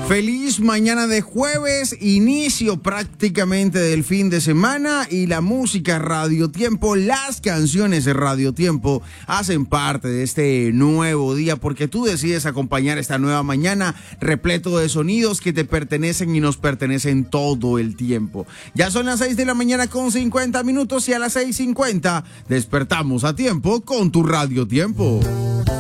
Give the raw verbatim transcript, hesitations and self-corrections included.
Feliz mañana de jueves, inicio prácticamente del fin de semana y la música Radio Tiempo, las canciones de Radio Tiempo hacen parte de este nuevo día porque tú decides acompañar esta nueva mañana repleto de sonidos que te pertenecen y nos pertenecen todo el tiempo. Ya son las seis de la mañana con cincuenta minutos y a las seis cincuenta despertamos a tiempo con tu Radio Tiempo.